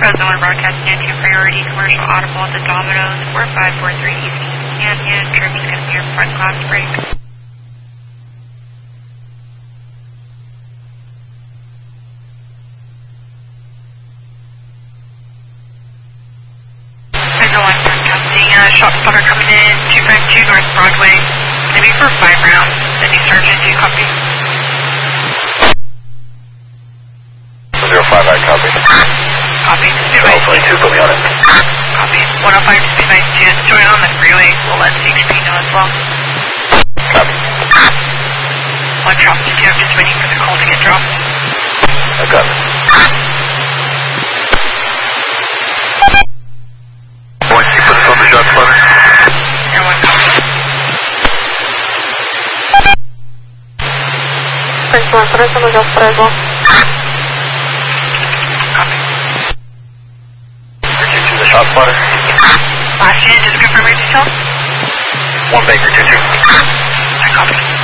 Fresno and broadcasting into priority commercial audible at the Domino's 4543 East Canyon. Trimmy's going to be your front glass break. Fresno 1 broadcasting, shot spotter coming in 252 North Broadway. Maybe for 5 rounds. Sending Sergeant, do you copy? 05, I copy. Copy. Hopefully 2, put me on it. Copy. 105 to 292 is join on the freeway. We'll let CHP know as well. Copy. 1 drop to 2, I'm just waiting for the call to get dropped. I got it. 1, you put us on the shot spotter? Air 1 copy. Prince 1, put us on the shot spotter as well. Copy. Richard 2, the shot spotter. Last unit, just confirm your details. 1 Baker 2-2. I copy.